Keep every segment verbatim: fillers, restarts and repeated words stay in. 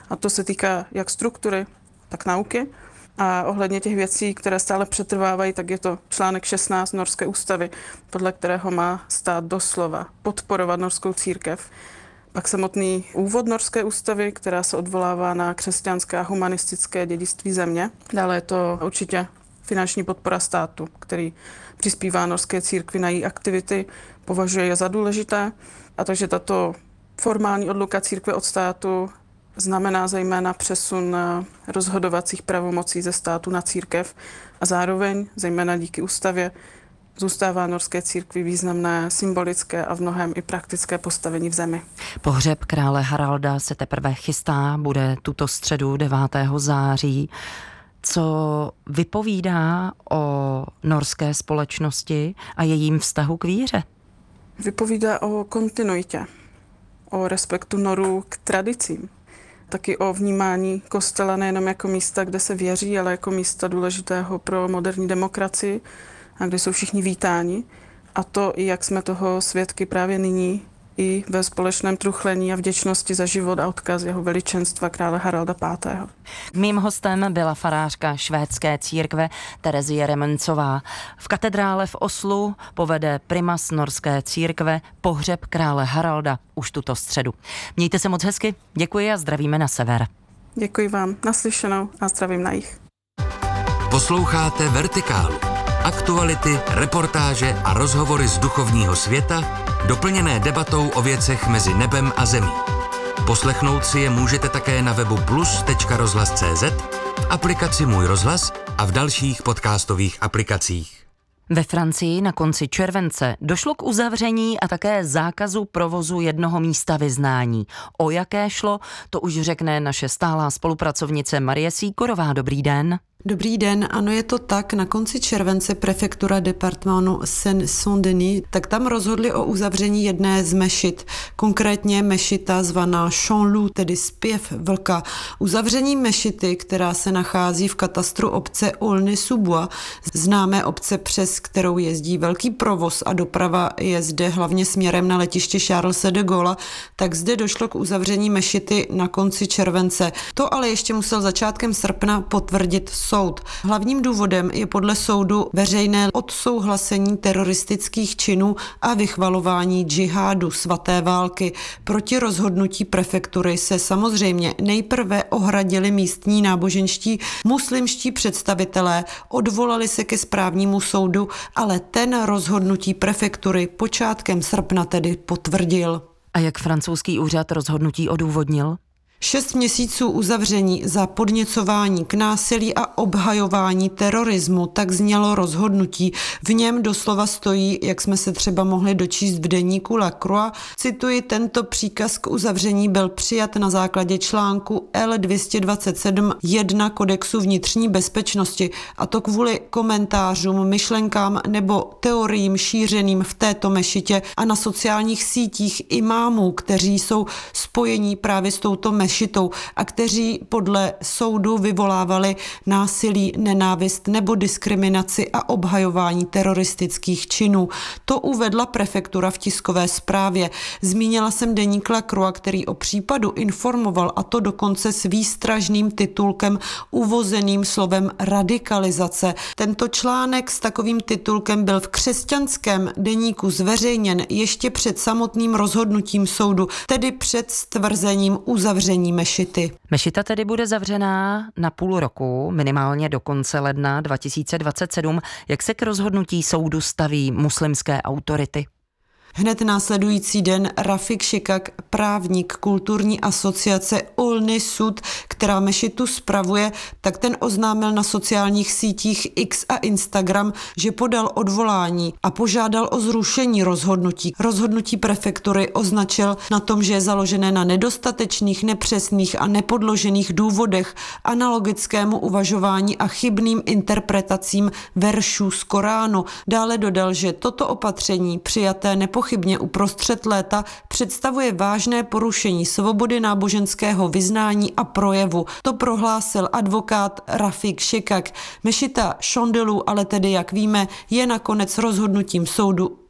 A to se týká jak struktury, tak nauky. A ohledně těch věcí, které stále přetrvávají, tak je to článek šestnáct Norské ústavy, podle kterého má stát doslova podporovat norskou církev. Pak samotný úvod Norské ústavy, která se odvolává na křesťanské a humanistické dědictví země. Dále je to určitě finanční podpora státu, který přispívá norské církvi na její aktivity, považuje je za důležité. A takže tato formální odluka církve od státu znamená zejména přesun rozhodovacích pravomocí ze státu na církev a zároveň, zejména díky ústavě, zůstává norské církvi významné symbolické a v mnohém i praktické postavení v zemi. Pohřeb krále Haralda se teprve chystá, bude tuto středu devátého září. Co vypovídá o norské společnosti a jejím vztahu k víře? Vypovídá o kontinuitě, o respektu Norů k tradicím. Taky o vnímání kostela nejenom jako místa, kde se věří, ale jako místa důležitého pro moderní demokracii a kde jsou všichni vítáni. A to i jak jsme toho svědky právě nyní, i ve společném truchlení a vděčnosti za život a odkaz jeho veličenstva krále Haralda pátého. Mým hostem byla farářka švédské církve Terezie Remencová. V katedrále v Oslu povede primas norské církve pohřeb krále Haralda už tuto středu. Mějte se moc hezky, děkuji a zdravíme na sever. Děkuji vám, naslyšenou a zdravím na jih. Posloucháte Vertikálu. Aktuality, reportáže a rozhovory z duchovního světa, doplněné debatou o věcech mezi nebem a zemí. Poslechnout si je můžete také na webu plus tečka rozhlas tečka cé zet, v aplikaci Můj rozhlas a v dalších podcastových aplikacích. Ve Francii na konci července došlo k uzavření a také zákazu provozu jednoho místa vyznání. O jaké šlo, to už řekne naše stálá spolupracovnice Marie Sýkorová. Dobrý den. Dobrý den, ano, je to tak. Na konci července prefektura departementu Seine-Saint-Denis, tak tam rozhodli o uzavření jedné z mešit, konkrétně mešita zvaná Champ-Loup, tedy zpěv vlka. Uzavření mešity, která se nachází v katastru obce Aulnay-sous-Bois, známé obce, přes kterou jezdí velký provoz a doprava je zde hlavně směrem na letiště Charlese de Gaulle, tak zde došlo k uzavření mešity na konci července. To ale ještě musel začátkem srpna potvrdit soud. Hlavním důvodem je podle soudu veřejné odsouhlasení teroristických činů a vychvalování džihádu, svaté války. Proti rozhodnutí prefektury se samozřejmě nejprve ohradili místní náboženští muslimští představitelé, odvolali se ke správnímu soudu, ale ten rozhodnutí prefektury počátkem srpna tedy potvrdil. A jak francouzský úřad rozhodnutí odůvodnil? Šest měsíců uzavření za podněcování k násilí a obhajování terorismu, tak znělo rozhodnutí. V něm doslova stojí, jak jsme se třeba mohli dočíst v deníku La Croix, cituji, tento příkaz k uzavření byl přijat na základě článku L dvě stě dvacet sedm jedna kodexu vnitřní bezpečnosti, a to kvůli komentářům, myšlenkám nebo teoriím šířeným v této mešitě a na sociálních sítích imámů, kteří jsou spojení právě s touto mešitou a kteří podle soudu vyvolávali násilí, nenávist nebo diskriminaci a obhajování teroristických činů. To uvedla prefektura v tiskové zprávě. Zmínila jsem deník La Croix, který o případu informoval, a to dokonce s výstražným titulkem uvozeným slovem radikalizace. Tento článek s takovým titulkem byl v křesťanském deníku zveřejněn ještě před samotným rozhodnutím soudu, tedy před stvrzením uzavření mešity. Mešita tedy bude zavřená na půl roku, minimálně do konce ledna dva tisíce dvacet sedm. Jak se k rozhodnutí soudu staví muslimské autority? Hned následující den Rafik Šikak, právník kulturní asociace Aulnay-sous, která mešitu spravuje, tak ten oznámil na sociálních sítích X a Instagram, že podal odvolání a požádal o zrušení rozhodnutí. Rozhodnutí prefektury označil na tom, že je založené na nedostatečných, nepřesných a nepodložených důvodech, analogickému uvažování a chybným interpretacím veršů z Koránu. Dále dodal, že toto opatření přijaté nepochybně Chybně uprostřed léta představuje vážné porušení svobody náboženského vyznání a projevu. To prohlásil advokát Rafik Šikak. Mešita Champ-Loup ale tedy, jak víme, je nakonec rozhodnutím soudu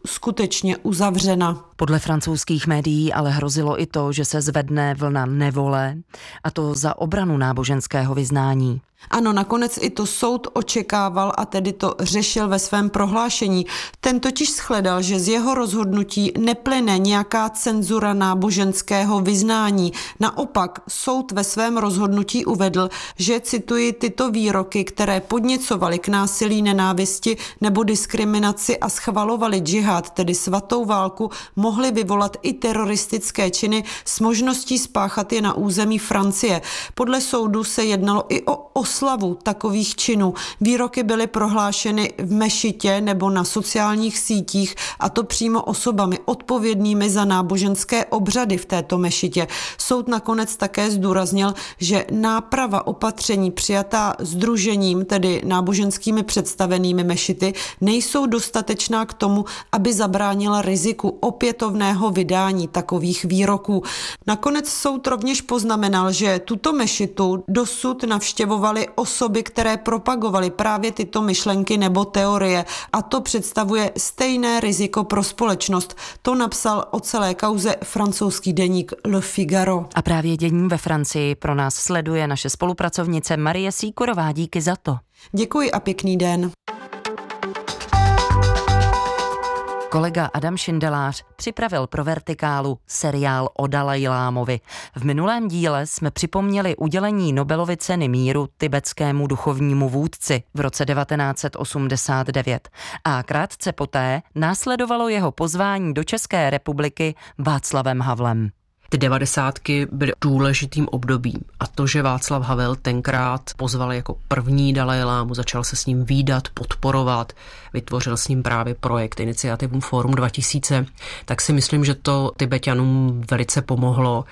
skutečně uzavřena. Podle francouzských médií ale hrozilo i to, že se zvedne vlna nevole, a to za obranu náboženského vyznání. Ano, nakonec i to soud očekával a tedy to řešil ve svém prohlášení. Ten totiž shledal, že z jeho rozhodnutí neplyne nějaká cenzura náboženského vyznání. Naopak soud ve svém rozhodnutí uvedl, že, cituji, tyto výroky, které podněcovaly k násilí, nenávisti nebo diskriminaci a schvalovaly džihad, tedy svatou válku, mohly vyvolat i teroristické činy s možností spáchat je na území Francie. Podle soudu se jednalo i o oslavu takových činů. Výroky byly prohlášeny v mešitě nebo na sociálních sítích, a to přímo osobami odpovědnými za náboženské obřady v této mešitě. Soud nakonec také zdůraznil, že náprava opatření přijatá sdružením, tedy náboženskými představenými mešity, nejsou dostatečná k tomu, aby zabránila riziku opětovného vydání takových výroků. Nakonec soud rovněž poznamenal, že tuto mešitu dosud navštěvovaly osoby, které propagovaly právě tyto myšlenky nebo teorie, a to představuje stejné riziko pro společnost. To napsal o celé kauze francouzský deník Le Figaro. A právě dění ve Francii pro nás sleduje naše spolupracovnice Marie Sýkorová. Díky za to. Děkuji a pěkný den. Kolega Adam Šindelář připravil pro Vertikálu seriál o Dalajlámovi. V minulém díle jsme připomněli udělení Nobelovy ceny míru tibetskému duchovnímu vůdci v roce devatenáct set osmdesát devět. A krátce poté následovalo jeho pozvání do České republiky Václavem Havlem. Ty devadesátky byly důležitým obdobím a to, že Václav Havel tenkrát pozval jako první Dalajlámu, začal se s ním vídat, podporovat, vytvořil s ním právě projekt Iniciativum Forum dva tisíce, tak si myslím, že to Tibeťanům velice pomohlo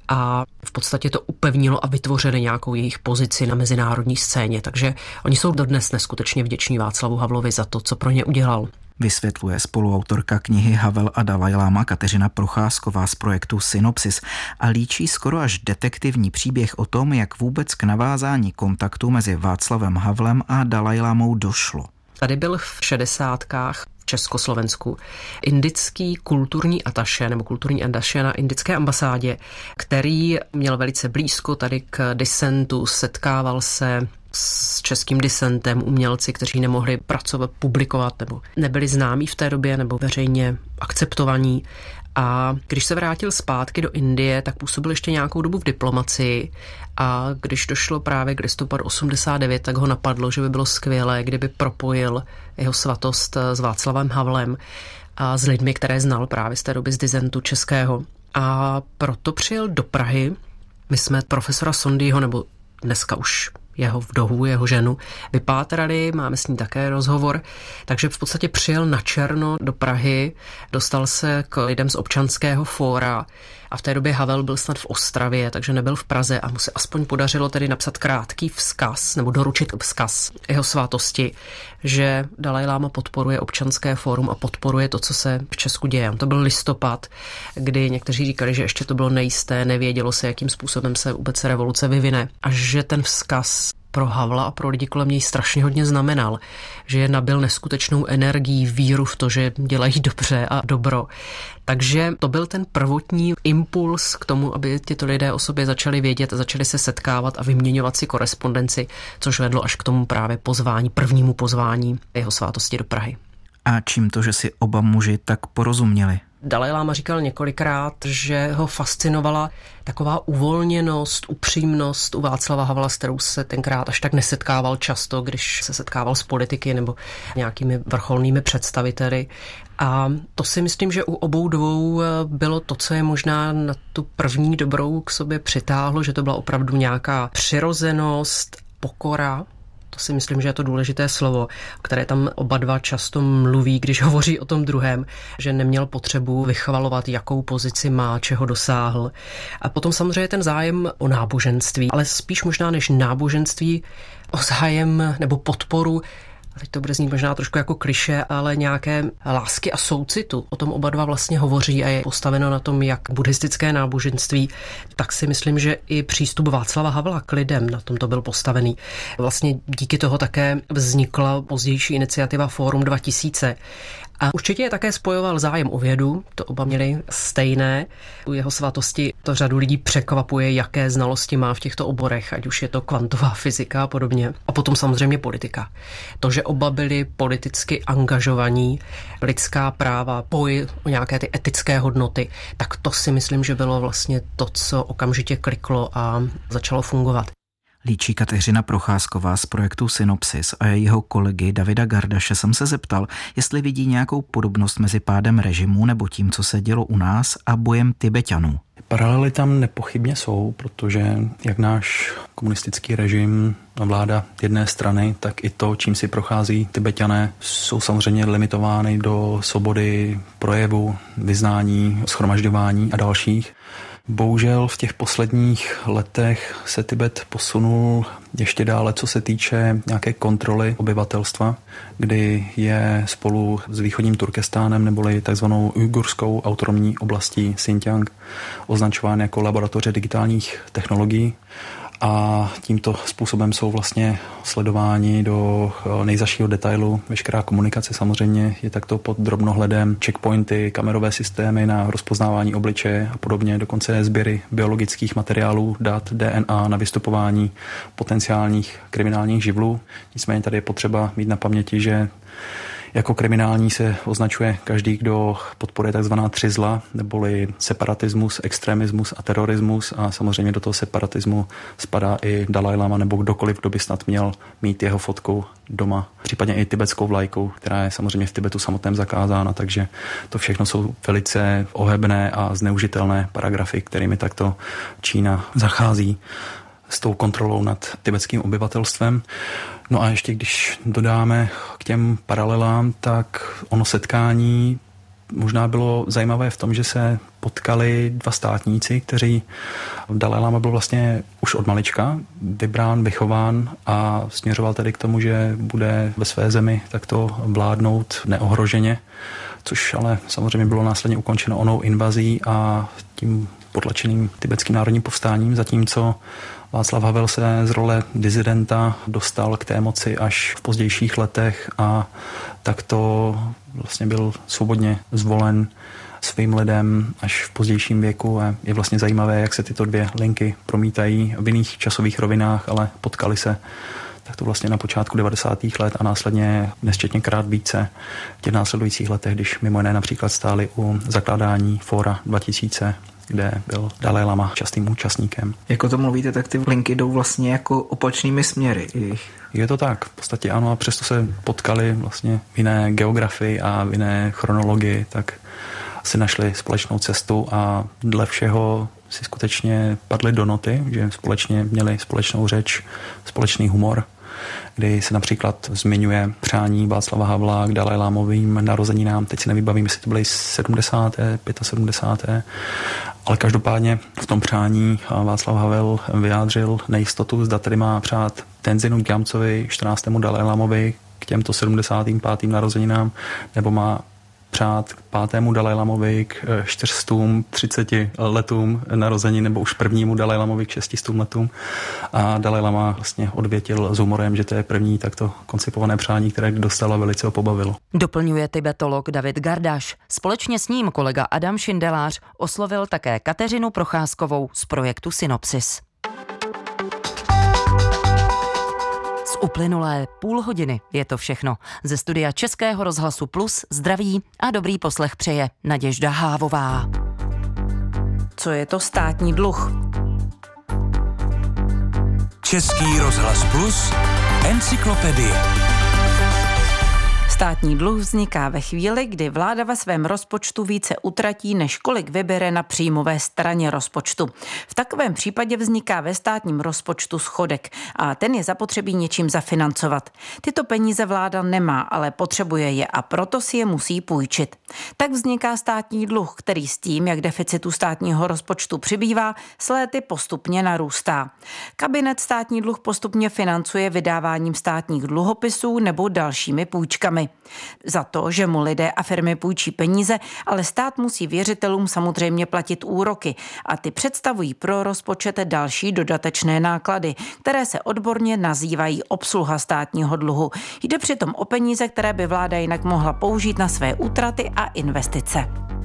a v podstatě to upevnilo a vytvořili nějakou jejich pozici na mezinárodní scéně. Takže oni jsou dodnes neskutečně vděční Václavu Havlovi za to, co pro ně udělal. Vysvětluje spoluautorka knihy Havel a Dalajláma Kateřina Procházková z projektu Synopsis a líčí skoro až detektivní příběh o tom, jak vůbec k navázání kontaktu mezi Václavem Havlem a Dalajlámou došlo. Tady byl v šedesátkách v Československu indický kulturní ataše nebo kulturní ataše na indické ambasádě, který měl velice blízko tady k disentu, setkával se s českým disentem, umělci, kteří nemohli pracovat, publikovat nebo nebyli známí v té době nebo veřejně akceptovaní. A když se vrátil zpátky do Indie, tak působil ještě nějakou dobu v diplomacii a když došlo právě k listopadu osmdesát devět, tak ho napadlo, že by bylo skvělé, kdyby propojil jeho svatost s Václavem Havlem a s lidmi, které znal právě z té doby z disentu českého. A proto přijel do Prahy. My jsme profesora Sondyho, nebo dneska už jeho vdovu, jeho ženu, vypátrali, máme s ní také rozhovor, takže v podstatě přijel na černo do Prahy, dostal se k lidem z Občanského fóra a v té době Havel byl snad v Ostravě, takže nebyl v Praze a mu se aspoň podařilo tedy napsat krátký vzkaz nebo doručit vzkaz jeho svátosti, že Dalajláma podporuje Občanské fórum a podporuje to, co se v Česku děje. To byl listopad, kdy někteří říkali, že ještě to bylo nejisté, nevědělo se, jakým způsobem se vůbec revoluce vyvine a že ten vzkaz pro Havla a pro lidi kolem něj strašně hodně znamenal, že je nabil neskutečnou energií, víru v to, že dělají dobře a dobro. Takže to byl ten prvotní impuls k tomu, aby tyto lidé o sobě začali vědět a začali se setkávat a vyměňovat si korespondenci, což vedlo až k tomu právě pozvání, prvnímu pozvání jeho svátosti do Prahy. A čím to, že si oba muži tak porozuměli? Dalajláma říkal několikrát, že ho fascinovala taková uvolněnost, upřímnost u Václava Havla, s kterou se tenkrát až tak nesetkával často, když se setkával s politiky nebo nějakými vrcholnými představiteli. A to si myslím, že u obou dvou bylo to, co je možná na tu první dobrou k sobě přitáhlo, že to byla opravdu nějaká přirozenost, pokora. To si myslím, že je to důležité slovo, které tam oba dva často mluví, když hovoří o tom druhém, že neměl potřebu vychvalovat, jakou pozici má, čeho dosáhl. A potom samozřejmě ten zájem o náboženství, ale spíš možná než náboženství, o zájem nebo podporu teď to bude znít možná trošku jako klišé, ale nějaké lásky a soucitu. O tom oba dva vlastně hovoří a je postaveno na tom, jak buddhistické náboženství, tak si myslím, že i přístup Václava Havla k lidem na tom to byl postavený. Vlastně díky toho také vznikla pozdější iniciativa Fórum dva tisíce. A určitě je také spojoval zájem o vědu, to oba měli stejné. U jeho svatosti to řadu lidí překvapuje, jaké znalosti má v těchto oborech, ať už je to kvantová fyzika a podobně. A potom samozřejmě politika. To, že oba byli politicky angažovaní, lidská práva, boj o nějaké ty etické hodnoty, tak to si myslím, že bylo vlastně to, co okamžitě kliklo a začalo fungovat. Líčí Kateřina Procházková z projektu Synopsis a jejího kolegy Davida Gardaše jsem se zeptal, jestli vidí nějakou podobnost mezi pádem režimu nebo tím, co se dělo u nás, a bojem Tibeťanů. Paralely tam nepochybně jsou, protože jak náš komunistický režim a vláda jedné strany, tak i to, čím si prochází Tibeťané, jsou samozřejmě limitovány do svobody projevu, vyznání, shromažďování a dalších. Bohužel v těch posledních letech se Tibet posunul ještě dále, co se týče nějaké kontroly obyvatelstva, kdy je spolu s východním Turkestánem neboli takzvanou ujgurskou autonomní oblastí Xinjiang označován jako laboratoře digitálních technologií. A tímto způsobem jsou vlastně sledováni do nejzašího detailu. Veškerá komunikace samozřejmě je takto pod drobnohledem, checkpointy, kamerové systémy na rozpoznávání obličeje a podobně, dokonce sběry biologických materiálů, dat, D N A na vystupování potenciálních kriminálních živlů. Nicméně tady je potřeba mít na paměti, že jako kriminální se označuje každý, kdo podporuje takzvaná tři zla, neboli separatismus, extremismus a terorismus, a samozřejmě do toho separatismu spadá i Dalaj Lama nebo kdokoliv, kdo by snad měl mít jeho fotku doma, případně i tibetskou vlajku, která je samozřejmě v Tibetu samotném zakázána, takže to všechno jsou velice ohebné a zneužitelné paragrafy, kterými takto Čína zachází s tou kontrolou nad tibetským obyvatelstvem. No a ještě když dodáme k těm paralelám, tak ono setkání možná bylo zajímavé v tom, že se potkali dva státníci, kteří Dalaj Lama byl vlastně už od malička vybrán, vychován a směřoval tedy k tomu, že bude ve své zemi takto vládnout neohroženě, což ale samozřejmě bylo následně ukončeno onou invazí a tím potlačeným tibetským národním povstáním, zatímco Václav Havel se z role dizidenta dostal k té moci až v pozdějších letech a takto vlastně byl svobodně zvolen svým lidem až v pozdějším věku a je vlastně zajímavé, jak se tyto dvě linky promítají v jiných časových rovinách, ale potkali se tak to vlastně na počátku devadesátých let a následně nesčetněkrát více v těch následujících letech, když mimo jiné například stáli u zakládání Fóra dva tisíce, kde byl Dalaj Lama častým účastníkem. Jako to mluvíte, tak ty linky jdou vlastně jako opačnými směry. Je to tak, v podstatě ano, a přesto se potkali vlastně v jiné geografii a v jiné chronologii, tak si našli společnou cestu a dle všeho si skutečně padli do noty, že společně měli společnou řeč, společný humor, kdy se například zmiňuje přání Václava Havla k Dalaj Lámovým narozeninám. Teď si nevybavím, jestli to byly sedmdesáté, sedmdesát pět ale každopádně v tom přání Václav Havel vyjádřil nejistotu, zda tedy má přát Tenzinu Gyamtsovi, čtrnáctému Dalaj Lámovi k těmto sedmdesátým pátým narozeninám, nebo má přát k pátému Dalaj Lamovi k čtyřstům třiceti letům narození, nebo už prvnímu Dalaj Lamovi k šestistům letům. A Dalaj Lama vlastně odvětil s humorem, že to je první takto koncipované přání, které dostala, velice ho pobavilo. Doplňuje tibetolog David Gardaš. Společně s ním kolega Adam Šindelář oslovil také Kateřinu Procházkovou z projektu Synopsis. Z uplynulé půl hodiny je to všechno. Ze studia Českého rozhlasu Plus zdraví a dobrý poslech přeje Naděžda Hávová. Co je to státní dluh? Český rozhlas Plus, encyklopedie. Státní dluh vzniká ve chvíli, kdy vláda ve svém rozpočtu více utratí, než kolik vybere na příjmové straně rozpočtu. V takovém případě vzniká ve státním rozpočtu schodek a ten je zapotřebí něčím zafinancovat. Tyto peníze vláda nemá, ale potřebuje je a proto si je musí půjčit. Tak vzniká státní dluh, který s tím, jak deficitu státního rozpočtu přibývá, s léty postupně narůstá. Kabinet státní dluh postupně financuje vydáváním státních dluhopisů nebo dalšími půjčkami. Za to, že mu lidé a firmy půjčí peníze, ale stát musí věřitelům samozřejmě platit úroky a ty představují pro rozpočet další dodatečné náklady, které se odborně nazývají obsluha státního dluhu. Jde přitom o peníze, které by vláda jinak mohla použít na své útraty a investice.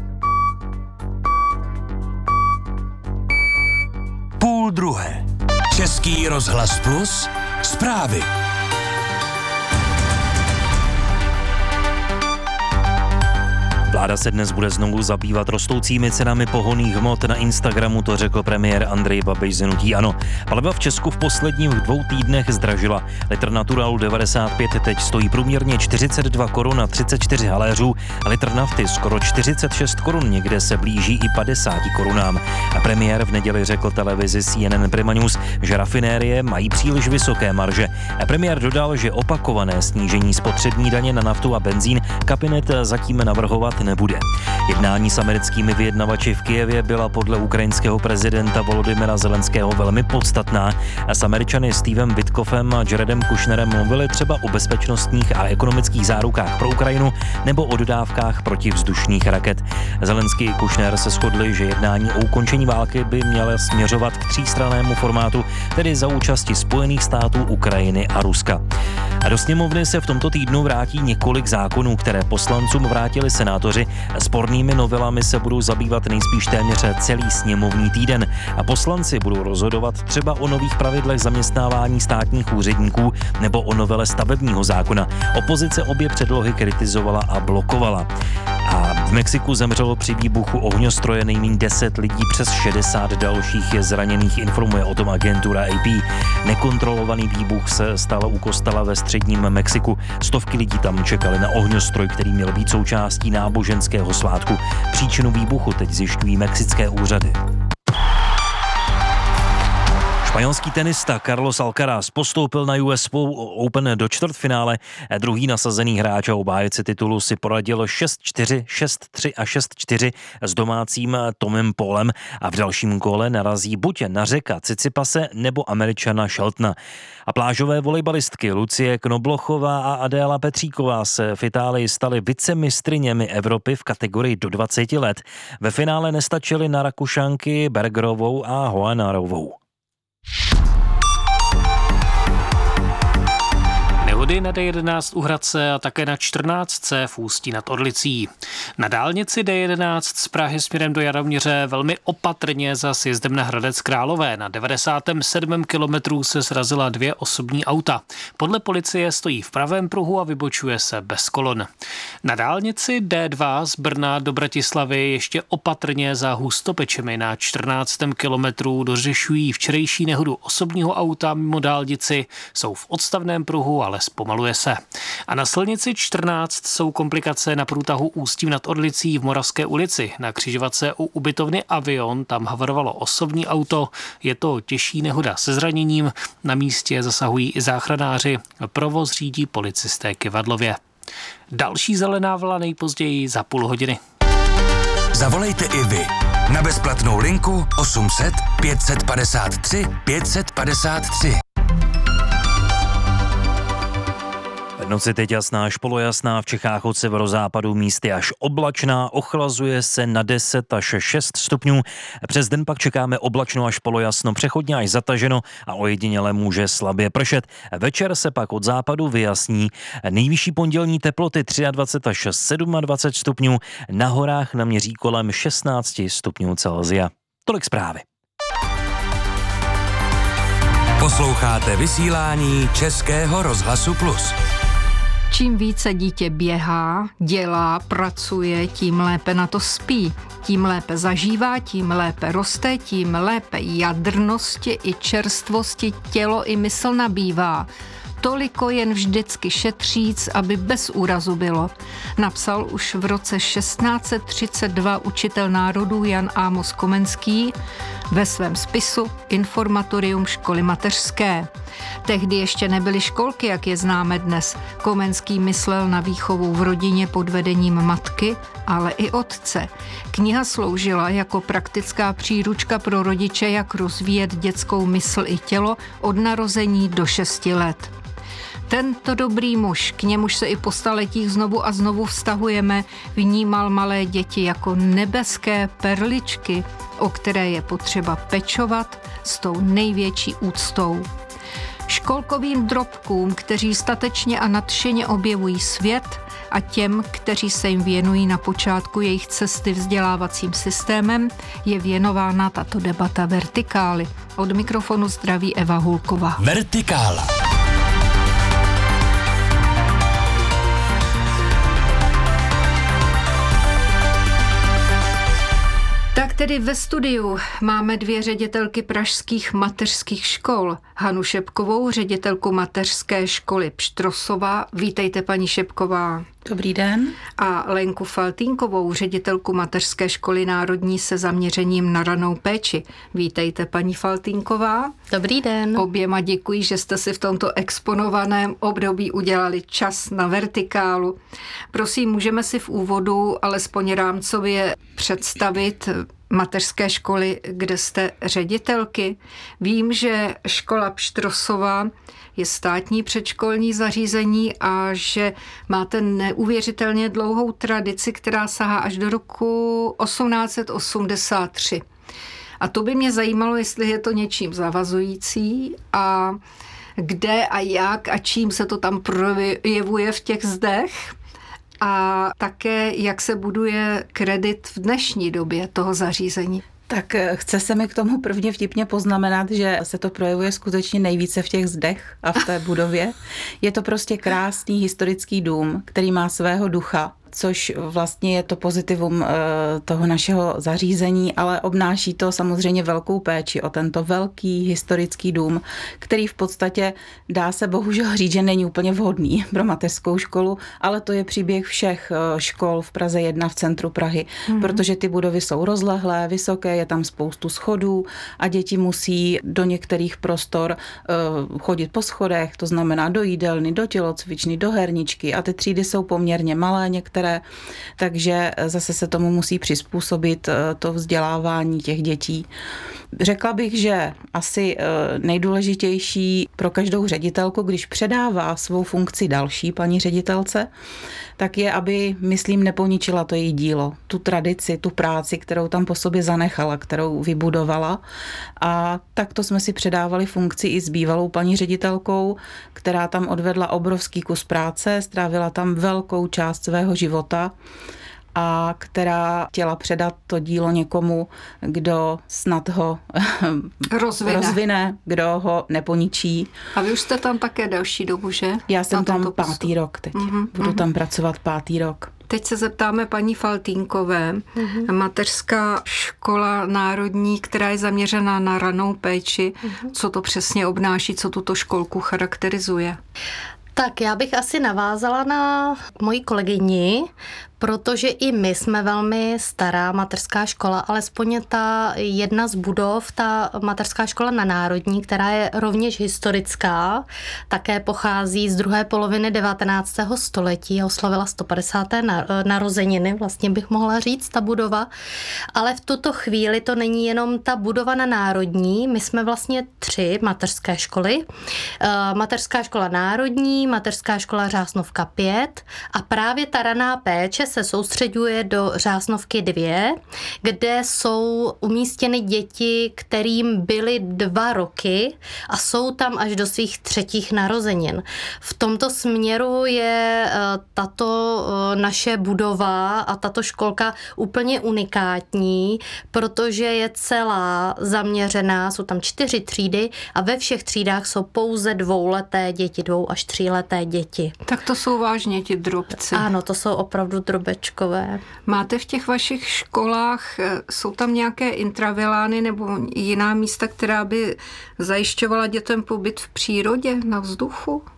Půl druhé. Český rozhlas Plus. Zprávy. Vláda se dnes bude znovu zabývat rostoucími cenami pohonných hmot. Na Instagramu to řekl premiér Andrej Babiš z hnutí ANO. Paliva v Česku v posledních dvou týdnech zdražila. Litr Naturalu devadesát pět teď stojí průměrně čtyřicet dva korun a třicet čtyři haléřů. Litr nafty skoro čtyřicet šest korun, někde se blíží i padesát korunám. A premiér v neděli řekl televizi C N N Prima News, že rafinérie mají příliš vysoké marže. A premiér dodal, že opakované snížení spotřební daně na naftu a benzín kabinet zatím navrhovat nebude. Jednání s americkými vyjednavači v Kyjevě byla podle ukrajinského prezidenta Volodymyra Zelenského velmi podstatná a s Američany Stevem Witkoffem a Jaredem Kushnerem mluvili třeba o bezpečnostních a ekonomických zárukách pro Ukrajinu nebo o dodávkách protivzdušných raket. Zelenský i Kushner se shodli, že jednání o ukončení války by měla směřovat k třístrannému formátu, tedy za účasti Spojených států, Ukrajiny a Ruska. A do sněmovny se v tomto týdnu vrátí několik zákonů, které poslancům vrátili senátoři. Spornými novelami se budou zabývat nejspíš téměř celý sněmovní týden a poslanci budou rozhodovat třeba o nových pravidlech zaměstnávání státních úředníků nebo o novele stavebního zákona. Opozice obě předlohy kritizovala a blokovala. A v Mexiku zemřelo při výbuchu ohňostroje nejméně deset lidí, přes šedesát dalších je zraněných, informuje o tom agentura A P. Nekontrolovaný výbuch se stal u kostela ve středním Mexiku. Stovky lidí tam čekali na ohňostroj, který měl být součástí náboženského svátku. Příčinu výbuchu teď zjišťují mexické úřady. Španělský tenista Carlos Alcaraz postoupil na U S Open do čtvrtfinále. Druhý nasazený hráč a obhájce titulu si poradil šest čtyři, šest tři a šest čtyři s domácím Tomem Paulem a v dalším kole narazí buď na Řeka Cicipase nebo Američana Sheltona. A plážové volejbalistky Lucie Knoblochová a Adéla Petříková se v Itálii staly vicemistryněmi Evropy v kategorii do dvaceti let. Ve finále nestačily na Rakušanky Bergerovou a Hoanarovou. Nehody na D jedenáct u Hradce a také na čtrnáct v Ústí nad Orlicí. Na dálnici D jedenáct z Prahy směrem do Jaroměře velmi opatrně za sjezdem na Hradec Králové. Na devadesátém sedmém kilometru se srazila dvě osobní auta. Podle policie stojí v pravém pruhu a vybočuje se bez kolon. Na dálnici D dva z Brna do Bratislavy ještě opatrně za Hustopečemi na čtrnáctém kilometru dořešují včerejší nehodu osobního auta mimo dálnici. Jsou v odstavném pruhu, ale zpomaluje se. A na silnici čtrnáct jsou komplikace na průtahu Ústím nad Orlicí v Moravské ulici. Na křižovatce u ubytovny Avion tam havarovalo osobní auto. Je to těžší nehoda se zraněním. Na místě zasahují i záchranáři. Provoz řídí policisté Kyvadlově. Další zelená vlna nejpozději za půl hodiny. Zavolejte i vy na bezplatnou linku osm set pět set padesát tři pět set padesát tři. V noci teď jasná až polojasná, v Čechách od severozápadu místy až oblačná, ochlazuje se na deset až šest stupňů. Přes den pak čekáme oblačno až polojasno, přechodně až zataženo a ojediněle může slabě pršet. Večer se pak od západu vyjasní. Nejvyšší pondělní teploty dvacet tři až dvacet sedm stupňů, na horách naměří kolem šestnáct stupňů Celsia. Tolik zprávy. Posloucháte vysílání Českého rozhlasu Plus. Čím více dítě běhá, dělá, pracuje, tím lépe na to spí. Tím lépe zažívá, tím lépe roste, tím lépe jadrnosti i čerstvosti tělo i mysl nabývá. toliko jen vždycky šetříc, aby bez úrazu bylo. Napsal už v roce šestnáct set třicet dva učitel národů Jan Amos Komenský ve svém spisu Informatorium školy mateřské. Tehdy ještě nebyly školky, jak je známe dnes. Komenský myslel na výchovu v rodině pod vedením matky, ale i otce. Kniha sloužila jako praktická příručka pro rodiče, jak rozvíjet dětskou mysl i tělo od narození do šesti let. Tento dobrý muž, k němuž se i po staletích znovu a znovu vztahujeme, vnímal malé děti jako nebeské perličky, o které je potřeba pečovat s tou největší úctou. Školkovým drobkům, kteří statečně a nadšeně objevují svět, a těm, kteří se jim věnují na počátku jejich cesty vzdělávacím systémem, je věnována tato debata Vertikály. Od mikrofonu zdraví Eva Hulková. Vertikála. Tak tedy ve studiu máme dvě ředitelky pražských mateřských škol. Hanu Šepkovou, ředitelku mateřské školy Pštrosova. Vítejte, paní Šepková. Dobrý den. A Lenku Faltínkovou, ředitelku mateřské školy národní se zaměřením na ranou péči. Vítejte, paní Faltínková. Dobrý den. Oběma děkuji, že jste si v tomto exponovaném období udělali čas na Vertikálu. Prosím, můžeme si v úvodu alespoň rámcově představit mateřské školy, kde jste ředitelky. Vím, že škola Pštrosova je státní předškolní zařízení a že máte neuvěřitelně dlouhou tradici, která sahá až do roku osmnáct set osmdesát tři. A to by mě zajímalo, jestli je to něčím zavazující a kde a jak a čím se to tam projevuje v těch zdech. A také, jak se buduje kredit v dnešní době toho zařízení. Tak chce se mi k tomu prvně vtipně poznamenat, že se to projevuje skutečně nejvíce v těch zdech a v té budově. Je to prostě krásný historický dům, který má svého ducha, což vlastně je to pozitivum toho našeho zařízení, ale obnáší to samozřejmě velkou péči o tento velký historický dům, který v podstatě dá se bohužel říct, že není úplně vhodný pro mateřskou školu, ale to je příběh všech škol v Praze jedna v centru Prahy, mm-hmm. protože ty budovy jsou rozlehlé, vysoké, je tam spoustu schodů a děti musí do některých prostor chodit po schodech, to znamená do jídelny, do tělocvičny, do herničky a ty třídy jsou poměrně malé, některé takže zase se tomu musí přizpůsobit to vzdělávání těch dětí. Řekla bych, že asi nejdůležitější pro každou ředitelku, když předává svou funkci další paní ředitelce, tak je, aby, myslím, neponičila to její dílo, tu tradici, tu práci, kterou tam po sobě zanechala, kterou vybudovala. A takto jsme si předávali funkci i s bývalou paní ředitelkou, která tam odvedla obrovský kus práce, strávila tam velkou část svého života a která chtěla předat to dílo někomu, kdo snad ho rozvine, rozvine kdo ho neponičí. A vy už jste tam také další dobu, že? Já jsem tam pátý rok teď. Mm-hmm. Budu tam pracovat pátý rok. Teď se zeptáme paní Faltýnkové. Mm-hmm. Mateřská škola národní, která je zaměřená na ranou péči. Mm-hmm. Co to přesně obnáší, co tuto školku charakterizuje? Tak já bych asi navázala na moji kolegyni, protože i my jsme velmi stará mateřská škola, alespoň ta jedna z budov, ta mateřská škola na Národní, která je rovněž historická, také pochází z druhé poloviny devatenáctého století a oslavila sto padesáté narozeniny, vlastně bych mohla říct, ta budova. Ale v tuto chvíli to není jenom ta budova na Národní, my jsme vlastně tři mateřské školy. Mateřská škola Národní, mateřská škola Řásnovka pět a právě ta raná péče se soustředuje do Řásnovky dvě, kde jsou umístěny děti, kterým byly dva roky a jsou tam až do svých třetích narozenin. V tomto směru je tato naše budova a tato školka úplně unikátní, protože je celá zaměřená, jsou tam čtyři třídy a ve všech třídách jsou pouze dvouleté děti, dvou až tříleté děti. Tak to jsou vážně ti drobci. Ano, to jsou opravdu drobečkové. Máte v těch vašich školách, jsou tam nějaké intravilány nebo jiná místa, která by zajišťovala dětem pobyt v přírodě, na vzduchu?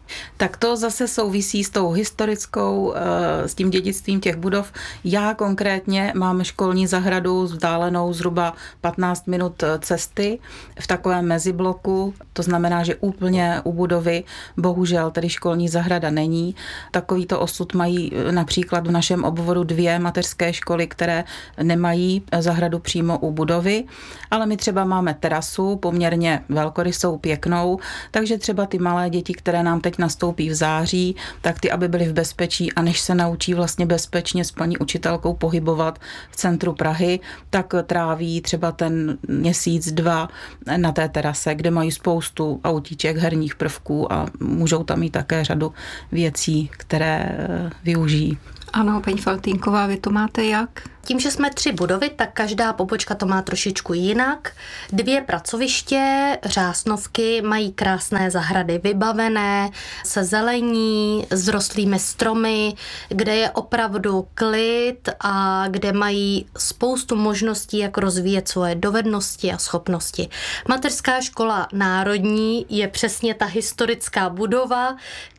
Tak to zase souvisí s tou historickou, s tím dědictvím těch budov. Já konkrétně mám školní zahradu vzdálenou zhruba patnáct minut cesty v takovém mezibloku. To znamená, že úplně u budovy bohužel tedy školní zahrada není. Takovýto osud mají například v našem obvodu dvě mateřské školy, které nemají zahradu přímo u budovy, ale my třeba máme terasu, poměrně velkorysou, pěknou, takže třeba ty malé děti, které nám teď nastoupí v září, tak ty, aby byly v bezpečí a než se naučí vlastně bezpečně s paní učitelkou pohybovat v centru Prahy, tak tráví třeba ten měsíc, dva na té terase, kde mají spoustu autíček, herních prvků a můžou tam mít také řadu věcí, které využijí. Ano, paní Faltýnková, vy to máte jak? Tím, že jsme tři budovy, tak každá pobočka to má trošičku jinak. Dvě pracoviště, Řásnovky, mají krásné zahrady vybavené, se zelení, s rostlými stromy, kde je opravdu klid a kde mají spoustu možností, jak rozvíjet svoje dovednosti a schopnosti. Mateřská škola národní je přesně ta historická budova,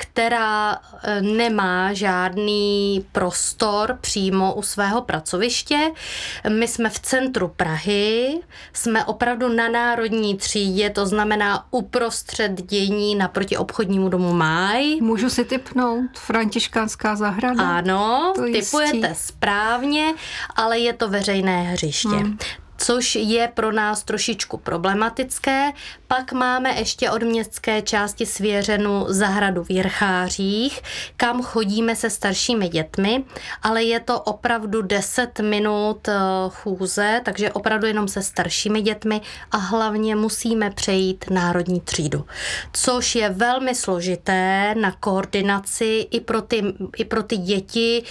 která nemá žádný prostor přímo u svého pracoviště. My jsme v centru Prahy, jsme opravdu na Národní třídě, to znamená uprostřed dění naproti obchodnímu domu Máj. Můžu si tipnout? Františkánská zahrada? Ano, to tipujete jistí. Správně, ale je to veřejné hřiště. Hmm. Což je pro nás trošičku problematické. Pak máme ještě od městské části svěřenu zahradu v Jirchářích, kam chodíme se staršími dětmi, ale je to opravdu deset minut chůze, takže opravdu jenom se staršími dětmi a hlavně musíme přejít národní třídu, což je velmi složité na koordinaci i pro ty, i pro ty děti,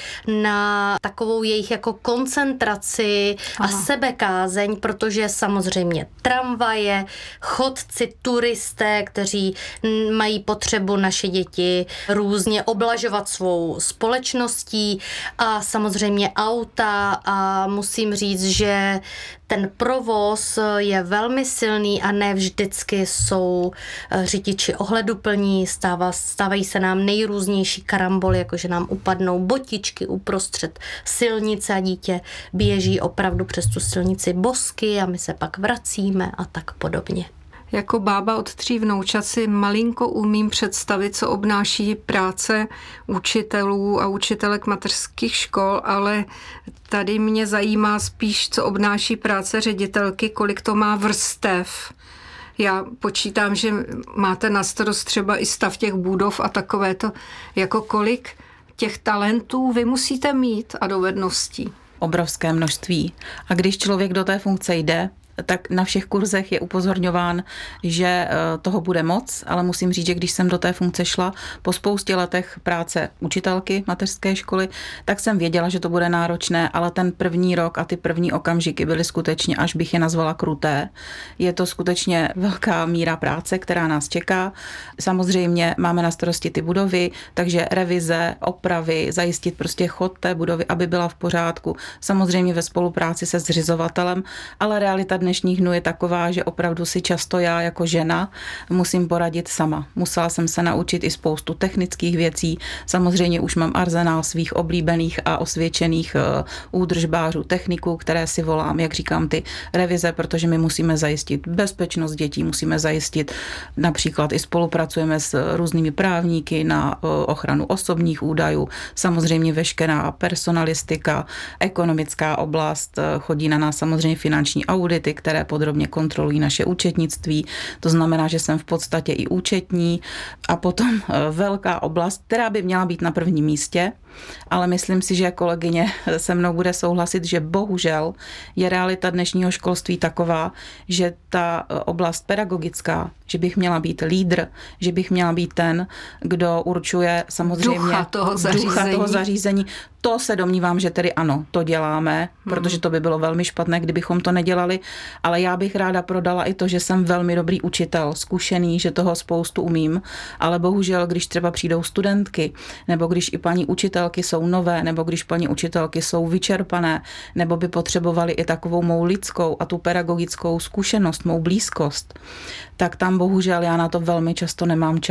na takovou jejich jako koncentraci Aha. a sebekázeň, protože samozřejmě tramvaje, chodci, turisté, kteří mají potřebu naše děti různě oblažovat svou společností a samozřejmě auta a musím říct, že ten provoz je velmi silný a ne vždycky jsou řidiči ohleduplní, stává, stávají se nám nejrůznější karamboly, jakože nám upadnou botičky uprostřed silnice a dítě běží opravdu přes tu silnici bosky a my se pak vracíme a tak podobně. Jako bába od tří vnoučat si malinko umím představit, co obnáší práce učitelů a učitelek mateřských škol, ale tady mě zajímá spíš, co obnáší práce ředitelky, kolik to má vrstev. Já počítám, že máte na starost třeba i stav těch budov a takové to, jako kolik těch talentů vy musíte mít a dovedností. Obrovské množství. A když člověk do té funkce jde, tak na všech kurzech je upozorňován, že toho bude moc, ale musím říct, že když jsem do té funkce šla po spoustě letech práce učitelky mateřské školy, tak jsem věděla, že to bude náročné, ale ten první rok a ty první okamžiky byly skutečně, až bych je nazvala kruté. Je to skutečně velká míra práce, která nás čeká. Samozřejmě máme na starosti ty budovy, takže revize, opravy, zajistit prostě chod té budovy, aby byla v pořádku. Samozřejmě ve spolupráci se zřizovatelem, ale realita dnešních dnů je taková, že opravdu si často já jako žena musím poradit sama. Musela jsem se naučit i spoustu technických věcí. Samozřejmě už mám arzenál svých oblíbených a osvědčených údržbářů, techniků, které si volám, jak říkám, ty revize, protože my musíme zajistit bezpečnost dětí, musíme zajistit, například i spolupracujeme s různými právníky na ochranu osobních údajů, samozřejmě veškerá personalistika, ekonomická oblast, chodí na nás samozřejmě finanční audity, které podrobně kontrolují naše účetnictví. To znamená, že jsem v podstatě i účetní a potom velká oblast, která by měla být na prvním místě, ale myslím si, že kolegyně se mnou bude souhlasit, že bohužel je realita dnešního školství taková, že ta oblast pedagogická, že bych měla být lídr, že bych měla být ten, kdo určuje samozřejmě ducha toho zařízení. Ducha toho zařízení. To se domnívám, že tedy ano, to děláme, hmm. protože to by bylo velmi špatné, kdybychom to nedělali, ale já bych ráda prodala i to, že jsem velmi dobrý učitel, zkušený, že toho spoustu umím, ale bohužel, když třeba přijdou studentky, nebo když i paní učitelky jsou nové, nebo když paní učitelky jsou vyčerpané, nebo by potřebovali i takovou mou lidskou a tu pedagogickou zkušenost, mou blízkost, tak tam bohužel já na to velmi často nemám čas.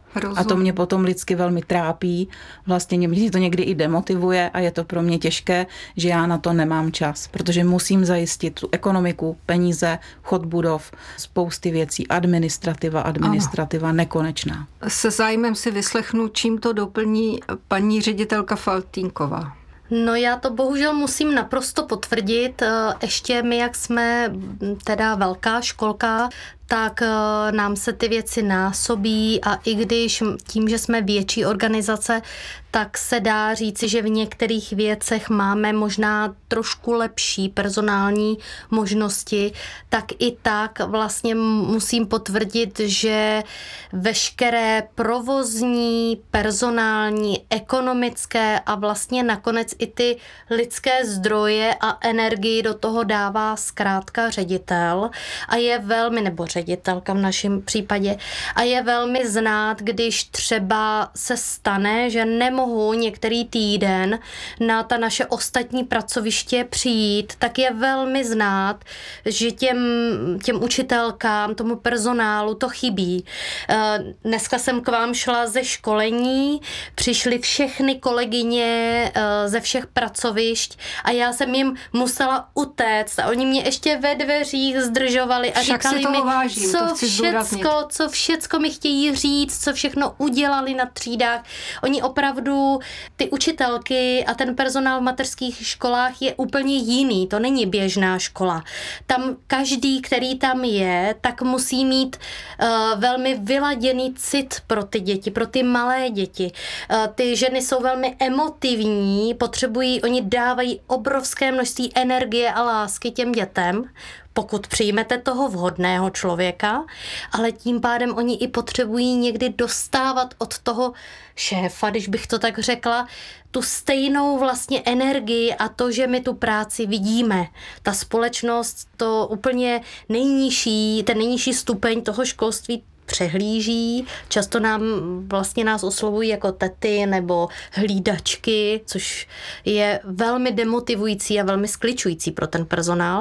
A to mě potom lidsky velmi trápí. Vlastně mě to někdy i demotivuje a je to pro mě těžké, že já na to nemám čas, protože musím zajistit tu ekonomiku, peníze, chod budov, spousty věcí, administrativa, administrativa, ano. Nekonečná. Se zájmem si vyslechnu, čím to doplní paní ředitelka Faltínková. No já to bohužel musím naprosto potvrdit. Ještě my, jak jsme teda velká školka, tak nám se ty věci násobí a i když tím, že jsme větší organizace, tak se dá říci, že v některých věcech máme možná trošku lepší personální možnosti, tak i tak vlastně musím potvrdit, že veškeré provozní, personální, ekonomické a vlastně nakonec i ty lidské zdroje a energii do toho dává zkrátka ředitel a je velmi, nebo ředitelka v našem případě, a je velmi znát, když třeba se stane, že nemohu některý týden na ta naše ostatní pracoviště přijít, tak je velmi znát, že těm, těm učitelkám, tomu personálu to chybí. Dneska jsem k vám šla ze školení, přišly všechny kolegyně ze všech pracovišť a já jsem jim musela utéct a oni mě ještě ve dveřích zdržovali a Však říkali mi, vážím, co všecko, co všecko mi chtějí říct, co všechno udělali na třídách. Oni opravdu, ty učitelky a ten personál v mateřských školách je úplně jiný, to není běžná škola. Tam každý, který tam je, tak musí mít uh, velmi vyladěný cit pro ty děti, pro ty malé děti. Uh, ty ženy jsou velmi emotivní, potřebují, oni dávají obrovské množství energie a lásky těm dětem, pokud přijmete toho vhodného člověka, ale tím pádem oni i potřebují někdy dostávat od toho šéfa, když bych to tak řekla, tu stejnou vlastně energii a to, že my tu práci vidíme. Ta společnost to úplně nejnižší, ten nejnižší stupeň toho školství přehlíží. Často nám vlastně nás oslovují jako tety nebo hlídačky, což je velmi demotivující a velmi skličující pro ten personál.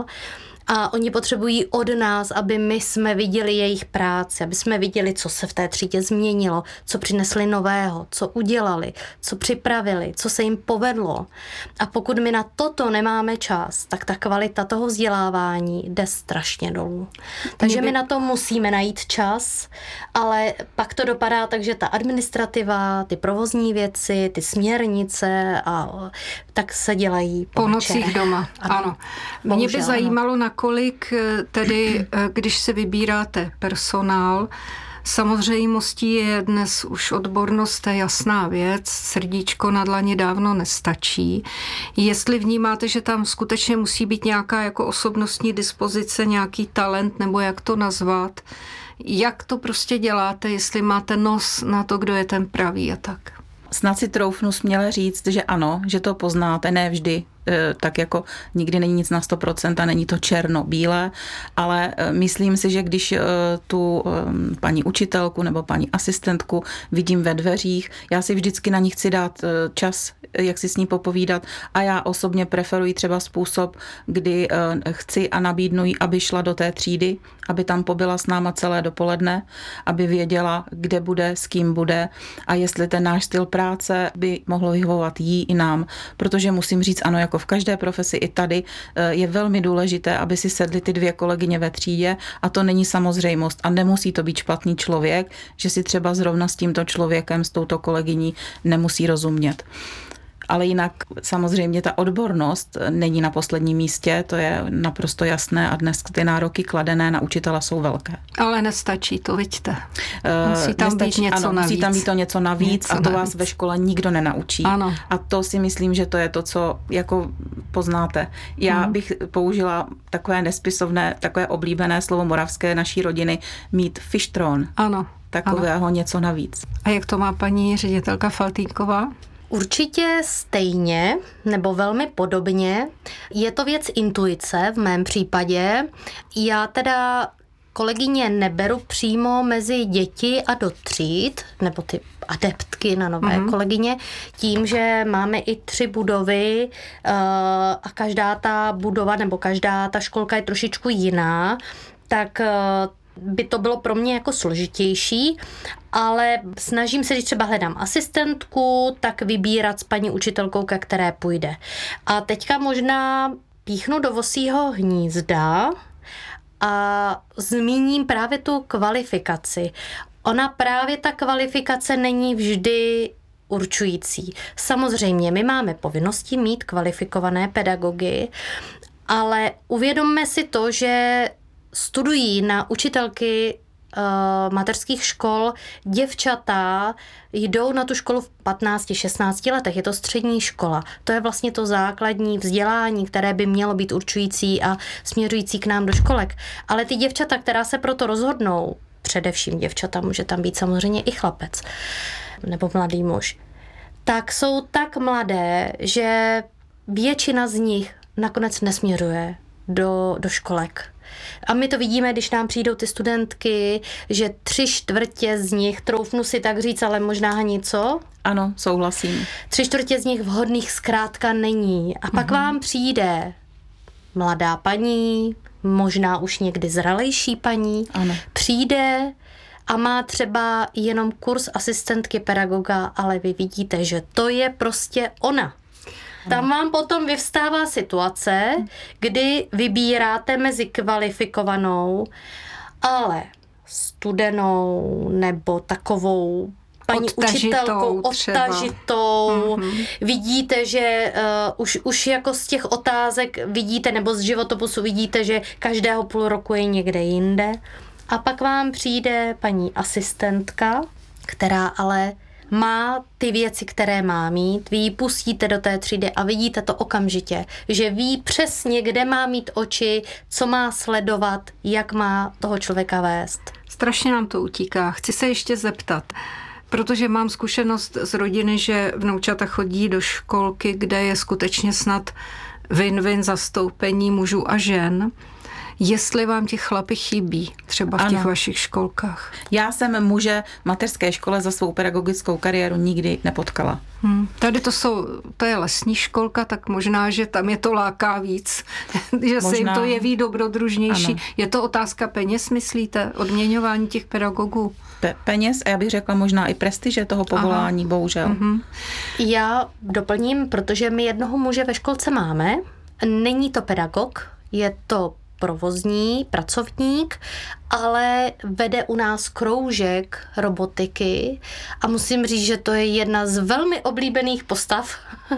A oni potřebují od nás, aby my jsme viděli jejich práci, aby jsme viděli, co se v té třídě změnilo, co přinesli nového, co udělali, co připravili, co se jim povedlo. A pokud my na toto nemáme čas, tak ta kvalita toho vzdělávání jde strašně dolů. Takže my na to musíme najít čas, ale pak to dopadá tak, že ta administrativa, ty provozní věci, ty směrnice a tak se dělají po, po nocích doma. Ano. ano. Mě by zajímalo, na kolik tedy, když se vybíráte personál, samozřejmostí je dnes už odbornost, to je jasná věc, srdíčko na dlani dávno nestačí. Jestli vnímáte, že tam skutečně musí být nějaká jako osobnostní dispozice, nějaký talent, nebo jak to nazvat, jak to prostě děláte, jestli máte nos na to, kdo je ten pravý a tak. Snad si troufnu směle říct, že ano, že to poznáte, ne vždy, tak jako nikdy není nic na sto procent a není to černo-bílé, ale myslím si, že když tu paní učitelku nebo paní asistentku vidím ve dveřích, já si vždycky na ní chci dát čas, jak si s ní popovídat a já osobně preferuji třeba způsob, kdy chci a nabídnu jí, aby šla do té třídy, aby tam pobyla s náma celé dopoledne, aby věděla, kde bude, s kým bude a jestli ten náš styl práce by mohlo vyhovovat jí i nám, protože musím říct, ano, jako v každé profesi i tady je velmi důležité, aby si sedly ty dvě kolegyně ve třídě a to není samozřejmost a nemusí to být špatný člověk, že si třeba zrovna s tímto člověkem, s touto kolegyní nemusí rozumět. Ale jinak samozřejmě ta odbornost není na posledním místě, to je naprosto jasné a dnes ty nároky kladené na učitele jsou velké. Ale nestačí to, vidíte. Musí tam nestačí, být něco ano, navíc. Musí tam být to něco navíc něco a to navíc. Vás ve škole nikdo nenaučí. Ano. A to si myslím, že to je to, co jako poznáte. Já hmm. bych použila takové nespisovné, takové oblíbené slovo moravské naší rodiny, mít fištron. Ano. Takového ano. něco navíc. A jak to má paní ředitelka Faltínková? Určitě stejně, nebo velmi podobně. Je to věc intuice v mém případě. Já teda kolegyně neberu přímo mezi děti a do tříd, nebo ty adeptky na nové mm-hmm. kolegyně, tím, že máme i tři budovy uh, a každá ta budova nebo každá ta školka je trošičku jiná, tak uh, by to bylo pro mě jako složitější, ale snažím se, když třeba hledám asistentku, tak vybírat s paní učitelkou, ke které půjde. A teďka možná píchnu do vosího hnízda a zmíním právě tu kvalifikaci. Ona právě ta kvalifikace není vždy určující. Samozřejmě my máme povinnosti mít kvalifikované pedagogy, ale uvědomme si to, že studují na učitelky uh, mateřských škol děvčata, jdou na tu školu v patnácti šestnácti letech, je to střední škola. To je vlastně to základní vzdělání, které by mělo být určující a směřující k nám do školek. Ale ty děvčata, která se proto rozhodnou, především děvčata, může tam být samozřejmě i chlapec nebo mladý muž, tak jsou tak mladé, že většina z nich nakonec nesměřuje do, do školek. A my to vidíme, když nám přijdou ty studentky, že tři čtvrtě z nich, troufnu si tak říct, ale možná ani co? Ano, souhlasím. Tři čtvrtě z nich vhodných zkrátka není. A pak mm-hmm. vám přijde mladá paní, možná už někdy zralejší paní, ano. přijde a má třeba jenom kurz asistentky pedagoga, ale vy vidíte, že to je prostě ona. Tam vám potom vyvstává situace, kdy vybíráte mezi kvalifikovanou, ale studenou nebo takovou paní odtažitou učitelkou, třeba. odtažitou. Mm-hmm. Vidíte, že uh, už, už jako z těch otázek vidíte, nebo z životopisu vidíte, že každého půl roku je někde jinde. A pak vám přijde paní asistentka, která ale má ty věci, které má mít, vy ji pustíte do té třídy a vidíte to okamžitě, že ví přesně, kde má mít oči, co má sledovat, jak má toho člověka vést. Strašně nám to utíká. Chci se ještě zeptat, protože mám zkušenost z rodiny, že vnoučata chodí do školky, kde je skutečně snad win-win zastoupení mužů a žen. Jestli vám ti chlapi chybí, třeba v ano. těch vašich školkách? Já jsem muže v mateřské škole za svou pedagogickou kariéru nikdy nepotkala. Hmm. Tady to jsou, to je lesní školka, tak možná, že tam je to láká víc, že možná se jim to jeví dobrodružnější. Ano. Je to otázka peněz, myslíte? Odměňování těch pedagogů? Pe- peněz a já bych řekla možná i prestiže toho povolání, aha. bohužel. Mm-hmm. Já doplním, protože my jednoho muže ve školce máme. Není to pedagog, je to provozní pracovník, ale vede u nás kroužek robotiky a musím říct, že to je jedna z velmi oblíbených postav.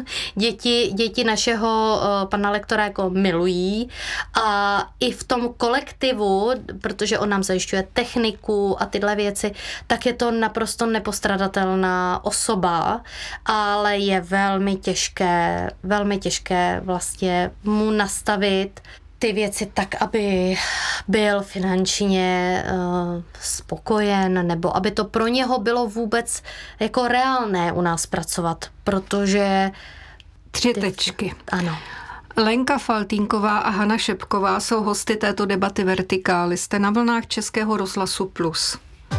Děti, děti našeho pana lektora jako milují a i v tom kolektivu, protože on nám zajišťuje techniku a tyhle věci, tak je to naprosto nepostradatelná osoba, ale je velmi těžké, velmi těžké vlastně mu nastavit ty věci tak, aby byl finančně uh, spokojen, nebo aby to pro něho bylo vůbec jako reálné u nás pracovat, protože... Tři tečky. Ano. Lenka Faltínková a Hana Šepková jsou hosty této debaty Vertikály. Jste na vlnách Českého rozhlasu Plus.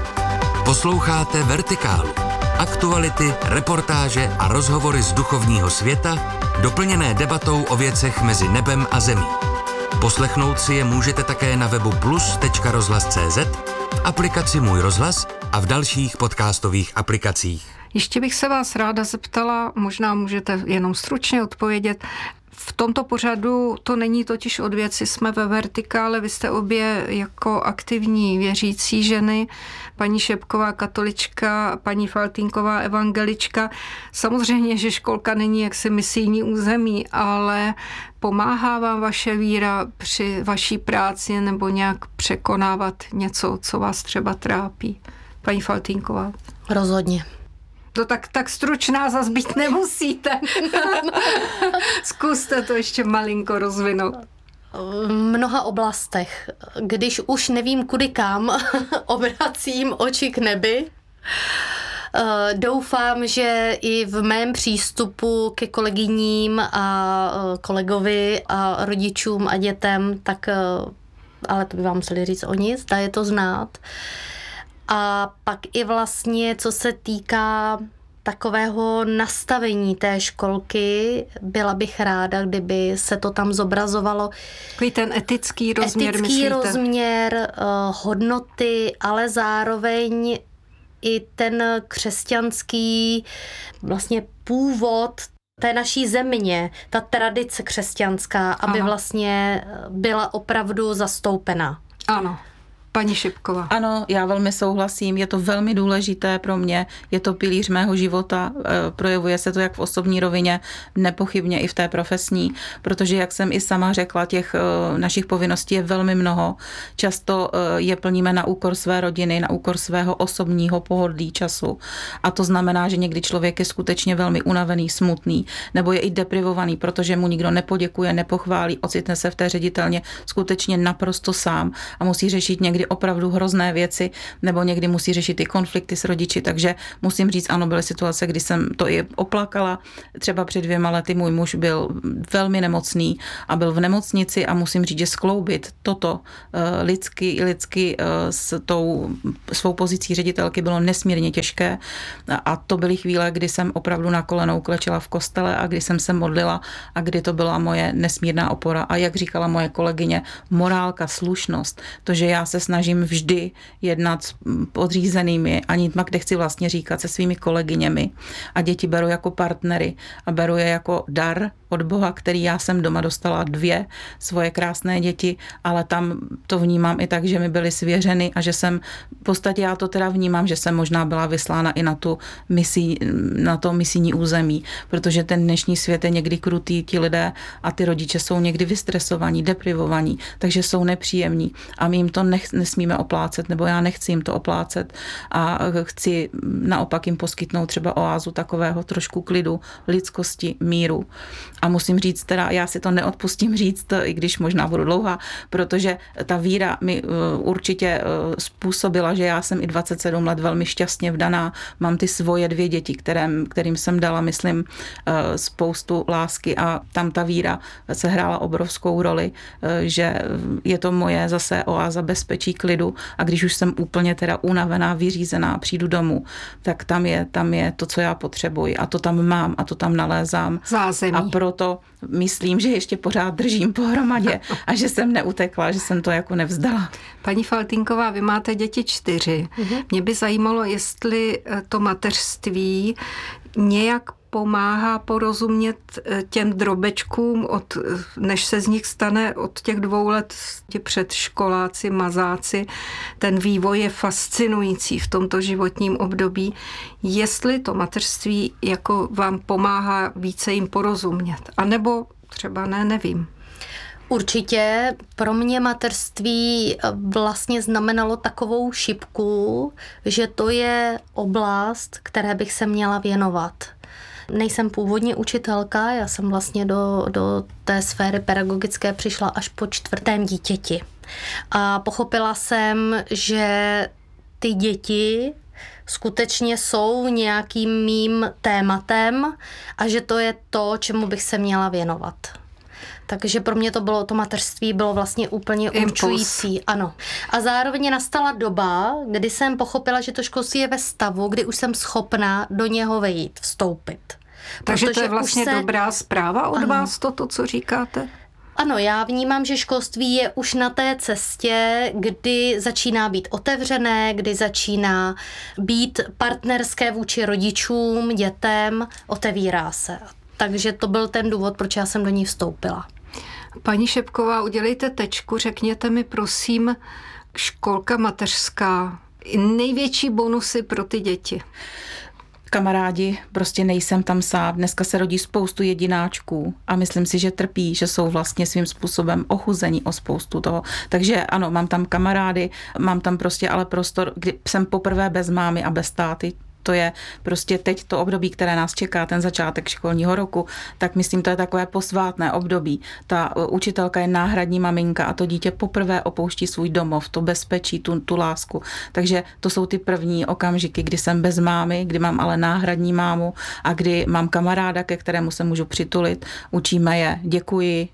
Posloucháte Vertikálu. Aktuality, reportáže a rozhovory z duchovního světa, doplněné debatou o věcech mezi nebem a zemí. Poslechnout si je můžete také na webu plus tečka rozhlas tečka cé zet, v aplikaci Můj rozhlas a v dalších podcastových aplikacích. Ještě bych se vás ráda zeptala, možná můžete jenom stručně odpovědět. V tomto pořadu to není totiž od věci, jsme ve Vertikále, vy jste obě jako aktivní věřící ženy, paní Šepková katolička, paní Faltínková evangelička. Samozřejmě, že školka není jaksi misijní území, ale pomáhá vám vaše víra při vaší práci nebo nějak překonávat něco, co vás třeba trápí? Paní Faltínková. Rozhodně. To tak, tak stručná zas být nemusíte. Zkuste to ještě malinko rozvinout. V mnoha oblastech. Když už nevím kudy kam, obracím oči k nebi. Doufám, že i v mém přístupu ke kolegyním a kolegovi a rodičům a dětem, tak, ale to by vám museli říct oni, zda je to znát. A pak i vlastně, co se týká takového nastavení té školky. Byla bych ráda, kdyby se to tam zobrazovalo. Takový ten etický rozměr, etický myslíte? rozměr, hodnoty, ale zároveň i ten křesťanský vlastně původ té naší země, ta tradice křesťanská, aby Ano. vlastně byla opravdu zastoupena. Ano. Paní Šipková. Ano, já velmi souhlasím, je to velmi důležité pro mě, je to pilíř mého života, projevuje se to jak v osobní rovině, nepochybně i v té profesní, protože jak jsem i sama řekla, těch našich povinností je velmi mnoho, často je plníme na úkor své rodiny, na úkor svého osobního pohodlí času a to znamená, že někdy člověk je skutečně velmi unavený, smutný, nebo je i deprivovaný, protože mu nikdo nepoděkuje, nepochválí, ocitne se v té ředitelně skutečně naprosto sám a musí řešit někdy opravdu hrozné věci, nebo někdy musí řešit i konflikty s rodiči, takže musím říct, ano, byly situace, kdy jsem to i oplakala. Třeba před dvěma lety můj muž byl velmi nemocný a byl v nemocnici a musím říct, že skloubit toto lidsky, lidsky s tou svou pozicí ředitelky bylo nesmírně těžké a to byly chvíle, kdy jsem opravdu na kolenou klečela v kostele a kdy jsem se modlila a kdy to byla moje nesmírná opora a jak říkala moje kolegyně, morálka, slušnost, to, že já se snažím vždy jednat s podřízenými, ani kde chci vlastně říkat, se svými kolegyněmi a děti beru jako partnery a beru je jako dar od Boha, který já jsem doma dostala dvě svoje krásné děti, ale tam to vnímám i tak, že mi byly svěřeny a že jsem, v podstatě já to teda vnímám, že jsem možná byla vyslána i na tu misí, na to misijní území, protože ten dnešní svět je někdy krutý, ti lidé a ty rodiče jsou někdy vystresovaní, deprivovaní, takže jsou nepříjemní a my jim to nech, nesmíme oplácet, nebo já nechci jim to oplácet a chci naopak jim poskytnout třeba oázu takového trošku klidu, lidskosti, míru. A musím říct, teda já si to neodpustím říct, i když možná budu dlouhá, protože ta víra mi určitě způsobila, že já jsem i dvacet sedm let velmi šťastně vdaná. Mám ty svoje dvě děti, kterým, kterým jsem dala, myslím, spoustu lásky a tam ta víra se hrála obrovskou roli, že je to moje zase oáza bezpečí, klidu a když už jsem úplně teda unavená, vyřízená, přijdu domů, tak tam je, tam je to, co já potřebuji a to tam mám a to tam nalézám. Zázemí. A proto myslím, že ještě pořád držím pohromadě a že jsem neutekla, že jsem to jako nevzdala. Paní Faltýnková, vy máte děti čtyři. Mm-hmm. Mě by zajímalo, jestli to mateřství nějak pomáhá porozumět těm drobečkům, od, než se z nich stane od těch dvou let ti předškoláci, mazáci. Ten vývoj je fascinující v tomto životním období. Jestli to mateřství jako vám pomáhá více jim porozumět, anebo třeba ne, nevím. Určitě pro mě mateřství vlastně znamenalo takovou šipku, že to je oblast, které bych se měla věnovat. Nejsem původně učitelka, já jsem vlastně do, do té sféry pedagogické přišla až po čtvrtém dítěti. A pochopila jsem, že ty děti skutečně jsou nějakým mým tématem a že to je to, čemu bych se měla věnovat. Takže pro mě to bylo, to mateřství bylo vlastně úplně určující. Ano. A zároveň nastala doba, kdy jsem pochopila, že to školství je ve stavu, kdy už jsem schopná do něho vejít, vstoupit. Takže Protože to je vlastně se... dobrá zpráva od ano. vás, toto, co říkáte? Ano, já vnímám, že školství je už na té cestě, kdy začíná být otevřené, kdy začíná být partnerské vůči rodičům, dětem, otevírá se. Takže to byl ten důvod, proč já jsem do ní vstoupila. Paní Šepková, udělejte tečku, řekněte mi prosím, školka mateřská, největší bonusy pro ty děti. Kamarádi, prostě nejsem tam sám. Dneska se rodí spoustu jedináčků a myslím si, že trpí, že jsou vlastně svým způsobem ochuzení o spoustu toho. Takže ano, mám tam kamarády, mám tam prostě ale prostor, kdy jsem poprvé bez mámy a bez táty. To je prostě teď to období, které nás čeká, ten začátek školního roku, tak myslím, to je takové posvátné období. Ta učitelka je náhradní maminka a to dítě poprvé opouští svůj domov, to bezpečí, tu, tu lásku. Takže to jsou ty první okamžiky, kdy jsem bez mámy, kdy mám ale náhradní mámu a kdy mám kamaráda, ke kterému se můžu přitulit. Učíme je, děkuji,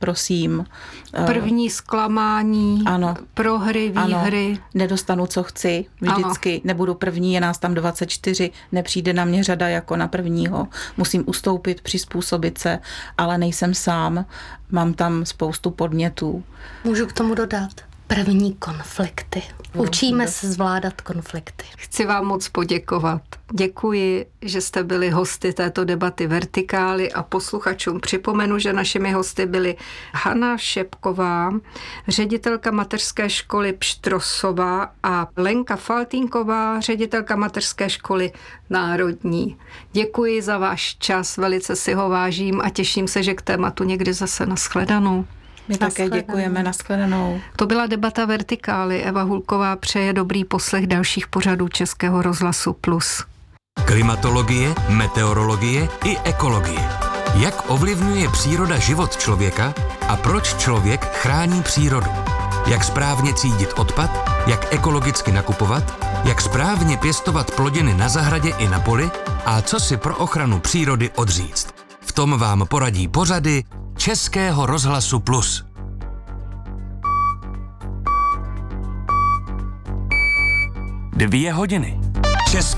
prosím. První zklamání, ano. prohry, výhry. Ano. Nedostanu, co chci, vždycky ano. Nebudu první, je nás tam dvacet čtyři, nepřijde na mě řada jako na prvního. Musím ustoupit, přizpůsobit se, ale nejsem sám, mám tam spoustu podnětů. Můžu k tomu dodat? První konflikty. Učíme se zvládat konflikty. Chci vám moc poděkovat. Děkuji, že jste byli hosty této debaty Vertikály a posluchačům připomenu, že našimi hosty byly Hana Šepková, ředitelka mateřské školy Pštrosova a Lenka Faltínková, ředitelka mateřské školy Národní. Děkuji za váš čas, velice si ho vážím a těším se, že k tématu někdy zase nashledanou. My také děkujeme, nashledanou. To byla debata Vertikály. Eva Hulková přeje dobrý poslech dalších pořadů Českého rozhlasu Plus. Klimatologie, meteorologie i ekologie. Jak ovlivňuje příroda život člověka a proč člověk chrání přírodu? Jak správně třídit odpad, jak ekologicky nakupovat, jak správně pěstovat plodiny na zahradě i na poli a co si pro ochranu přírody odříct. V tom vám poradí pořady Českého rozhlasu Plus. Dvě hodiny.